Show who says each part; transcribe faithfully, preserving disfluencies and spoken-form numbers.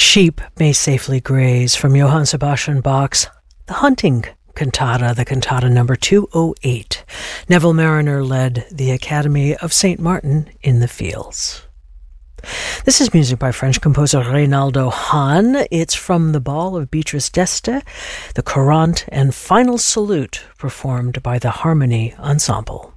Speaker 1: Sheep May Safely Graze from Johann Sebastian Bach's The Hunting Cantata, the cantata number two oh eight. Neville Marriner led the Academy of Saint Martin in the Fields. This is music by French composer Reynaldo Hahn. It's from The Ball of Beatrice d'Este, the Courante and Final Salute, performed by the Harmony Ensemble.